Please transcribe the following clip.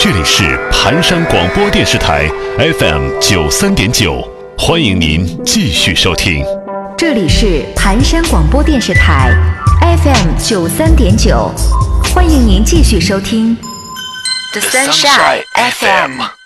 这里是盘山广播电视台 FM93.9，欢迎您继续收听。 这里是盘山广播电视台 FM93.9，欢迎您继续收听 The Sunshine FM。